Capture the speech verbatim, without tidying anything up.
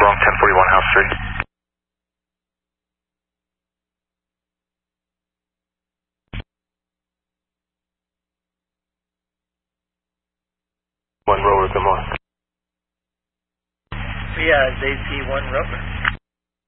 along ten forty-one House Street. One rower, good morning. Yeah, it's A C one Rover.